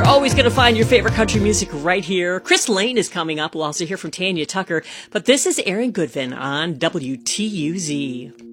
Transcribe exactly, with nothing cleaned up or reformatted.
You're always going to find your favorite country music right here. Chris Lane is coming up. We'll also hear from Tanya Tucker. But this is Aaron Goodvin on W T U Z.